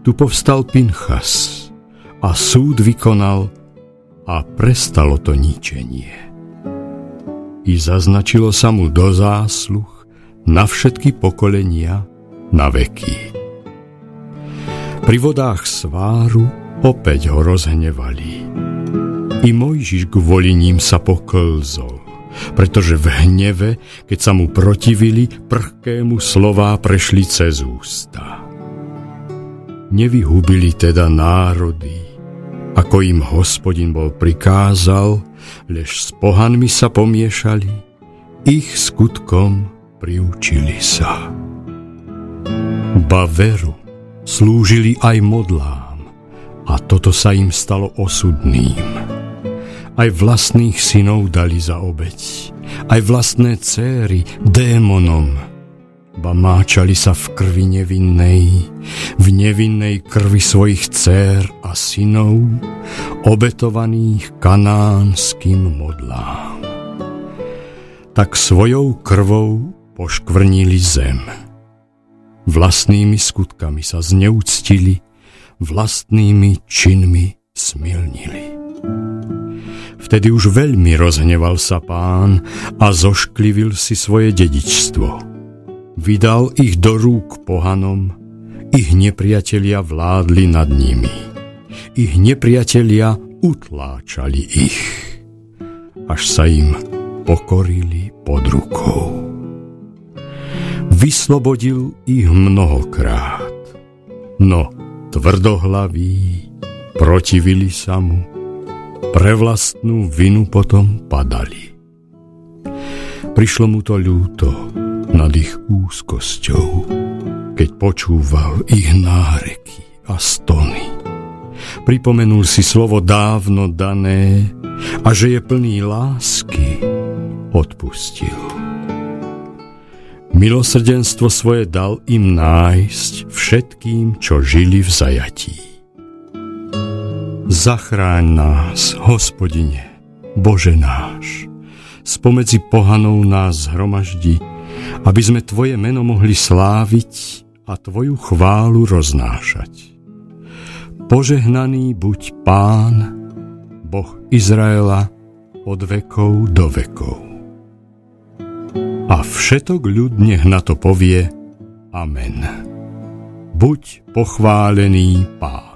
Tu povstal Pinchas a súd vykonal a prestalo to ničenie. I zaznačilo sa mu do zásluh na všetky pokolenia na veky. Pri vodách Sváru opäť ho rozhnevali. I Mojžiš kvôli ním sa poklzol, pretože v hneve, keď sa mu protivili, prchkému slová prešli cez ústa. Nevyhubili teda národy, ako im Hospodin bol prikázal, lež s pohanmi sa pomiešali, ich skutkom priučili sa. Ba veru slúžili aj modlám, a toto sa im stalo osudným. Aj vlastných synov dali za obeť, aj vlastné céry démonom, ba máčali sa v krvi nevinnej, v nevinnej krvi svojich dcér a synov, obetovaných kanánskym modlám. Tak svojou krvou poškvrnili zem. Vlastnými skutkami sa zneúctili, vlastnými činmi smilnili. Vtedy už veľmi rozhneval sa Pán a zošklivil si svoje dedičstvo. Vydal ich do rúk pohanom, ich nepriatelia vládli nad nimi. Ich nepriatelia utláčali ich, až sa im pokorili pod rukou. Vyslobodil ich mnohokrát, no tvrdohlaví protivili sa mu, pre vlastnú vinu potom padali. Prišlo mu to ľúto nad ich úzkosťou, keď počúval ich náreky a stony. Pripomenul si slovo dávno dané a že je plný lásky, odpustil. Milosrdenstvo svoje dal im nájsť všetkým, čo žili v zajatí. Zachráň nás, Hospodine, Bože náš, spomedzi pohanov nás zhromaždi, aby sme Tvoje meno mohli sláviť a Tvoju chválu roznášať. Požehnaný buď Pán, Boh Izraela, od vekov do vekov. A všetok ľud nech na to povie Amen. Buď pochválený Pán.